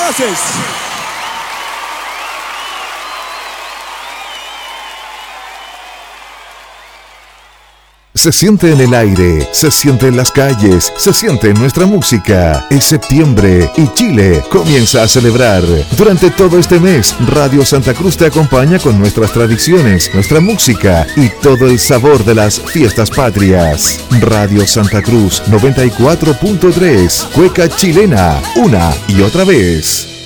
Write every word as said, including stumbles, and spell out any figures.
Gracias. Se siente en el aire, se siente en las calles, se siente en nuestra música. Es septiembre y Chile comienza a celebrar. Durante todo este mes, Radio Santa Cruz te acompaña con nuestras tradiciones, nuestra música y todo el sabor de las fiestas patrias. Radio Santa Cruz noventa y cuatro punto tres, cueca chilena, una y otra vez.